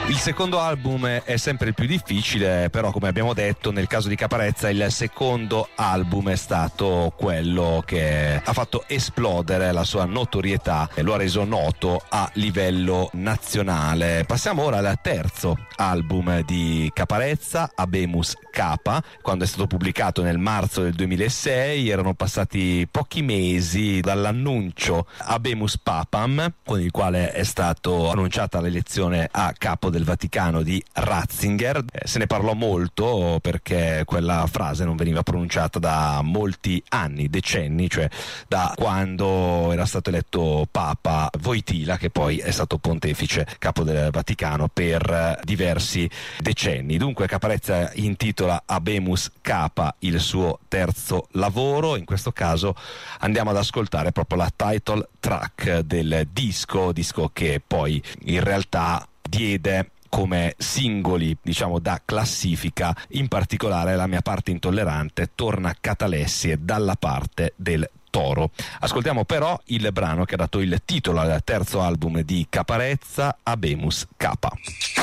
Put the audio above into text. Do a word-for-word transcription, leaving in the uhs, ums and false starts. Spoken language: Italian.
Il secondo album è sempre il più difficile, però come abbiamo detto nel caso di Caparezza il secondo album è stato quello che ha fatto esplodere la sua notorietà e lo ha reso noto a livello nazionale. Passiamo ora al terzo album di Caparezza, Habemus Capa. Quando è stato pubblicato nel marzo del duemilasei erano passati pochi mesi dall'annuncio Habemus Papam, con il quale è stato annunciata l'elezione a capo del Vaticano di Ratzinger. Eh, se ne parlò molto perché quella frase non veniva pronunciata da molti anni, decenni, cioè da quando era stato eletto Papa Wojtyla, che poi è stato pontefice capo del Vaticano per diversi decenni. Dunque Caparezza intitola Habemus Capa il suo terzo lavoro. In questo caso andiamo ad ascoltare proprio la title track del disco, disco che poi in realtà diede come singoli, diciamo, da classifica, in particolare La mia parte intollerante, Torna Catalessi e Dalla parte del toro. Ascoltiamo però il brano che ha dato il titolo al terzo album di Caparezza, Habemus Capa.